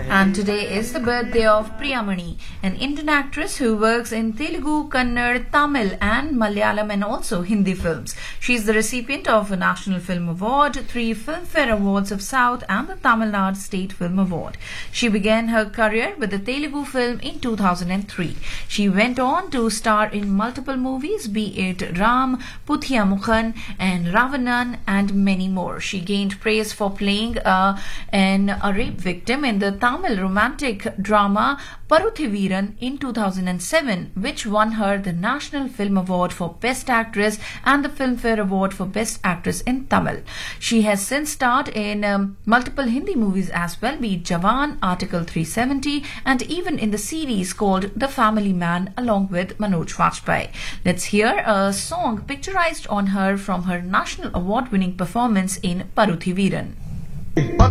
And today is the birthday of Priyamani, an Indian actress who works in Telugu, Kannada, Tamil and Malayalam and also Hindi films. She is the recipient of a National Film Award, 3 Filmfare Awards of South and the Tamil Nadu State Film Award. She began her career with the Telugu film in 2003. She went on to star in multiple movies, be it Ram, Puthia Mukhan and Ravanan and many more. She gained praise for playing a rape victim in the Tamil romantic drama Paruthiveeran in 2007, which won her the National Film Award for Best Actress and the Filmfare Award for Best Actress in Tamil. She has since starred in multiple Hindi movies as well, be it Jawan, Article 370 and even in the series called The Family Man along with Manoj Vajpayee. Let's hear a song picturized on her from her National Award winning performance in Paruthiveeran.